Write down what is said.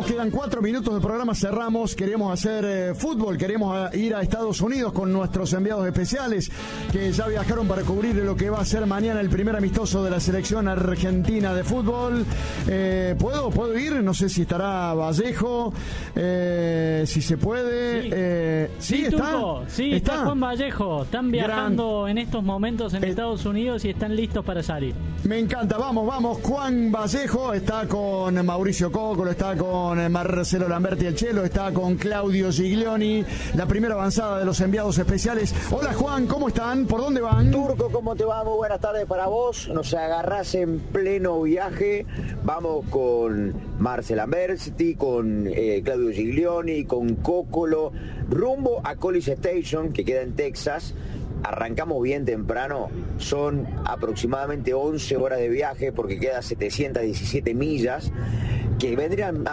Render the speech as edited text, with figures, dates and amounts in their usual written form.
Vamos, quedan 4 minutos de programa, cerramos. Queríamos hacer fútbol, queríamos ir a Estados Unidos con nuestros enviados especiales que ya viajaron para cubrir lo que va a ser mañana el primer amistoso de la selección argentina de fútbol. ¿Puedo ir? No sé si estará Vallejo, si se puede. Sí, ¿está? Turco, sí, está Juan Vallejo. Están viajando en estos momentos en Estados Unidos y están listos para salir. Me encanta, vamos. Juan Vallejo está con Mauricio Cócolo, está con Marcelo Lamberti el Chelo, está con Claudio Giglioni, la primera avanzada de los enviados especiales. Hola Juan, ¿cómo están? ¿Por dónde van? Turco, ¿cómo te va? Muy buenas tardes para vos. Nos agarrás en pleno viaje. Vamos con Marcelo Lamberti, con Claudio Giglioni, con Cócolo, rumbo a College Station, que queda en Texas. Arrancamos bien temprano, son aproximadamente 11 horas de viaje porque queda 717 millas, que vendrían